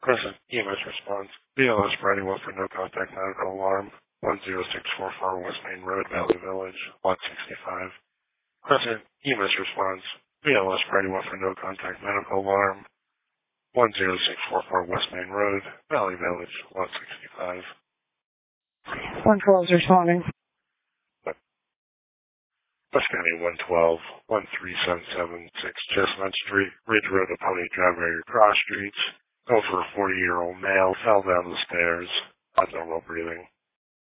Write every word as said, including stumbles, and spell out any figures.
Present E M S response. B L S Brady one for no contact medical alarm. one zero six four four West Main Road, Valley Village, Lot sixty-five. Present E M S response. B L S Brady one for no contact medical alarm. one zero six four four West Main Road, Valley Village, Lot sixty-five. one twelve is responding. West County one twelve, one three seven seven six Chestnut Street, Ridge Road to Pony Driveway Cross Streets. Over a forty-year-old male fell down the stairs. Abnormal breathing.